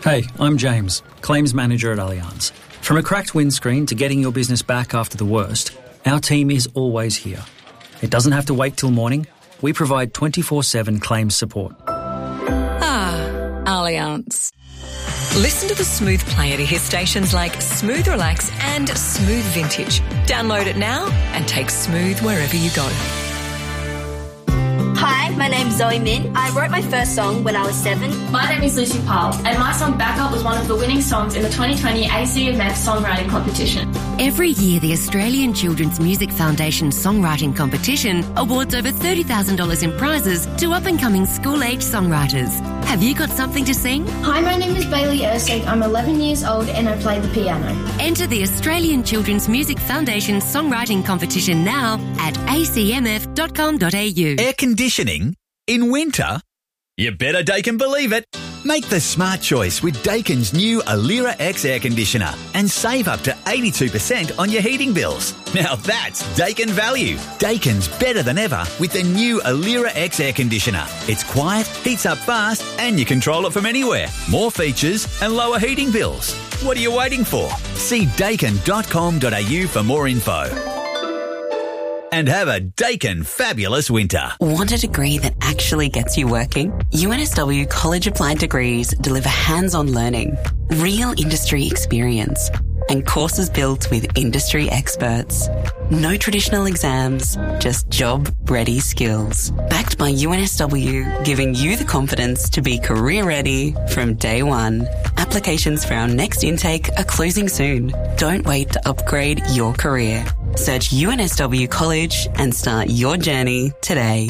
Hey, I'm James, Claims Manager at Allianz. From a cracked windscreen to getting your business back after the worst, our team is always here. It doesn't have to wait till morning. We provide 24/7 claims support. Allianz. Listen to the Smooth player to hear stations like Smooth Relax and Smooth Vintage. Download it now and take Smooth wherever you go. Hi, my name's Zoe Min. I wrote my first song when I was 7. My name is Lucy Powell, and my song Backup was one of the winning songs in the 2020 ACMF Songwriting Competition. Every year, the Australian Children's Music Foundation Songwriting Competition awards over $30,000 in prizes to up-and-coming school-age songwriters. Have you got something to sing? Hi, my name is Bailey Ersig. I'm 11 years old and I play the piano. Enter the Australian Children's Music Foundation Songwriting Competition now at acmf.com.au. Air conditioning in winter? You better Daikin believe it. Make the smart choice with Daikin's new Alira X air conditioner and save up to 82% on your heating bills. Now that's Daikin value. Daikin's better than ever with the new Alira X air conditioner. It's quiet, heats up fast, and you control it from anywhere. More features and lower heating bills. What are you waiting for? See daikin.com.au for more info. And have a Daikin fabulous winter. Want a degree that actually gets you working? UNSW College Applied Degrees deliver hands-on learning, real industry experience, and courses built with industry experts. No traditional exams, just job-ready skills. Backed by UNSW, giving you the confidence to be career-ready from day one. Applications for our next intake are closing soon. Don't wait to upgrade your career. Search UNSW College and start your journey today.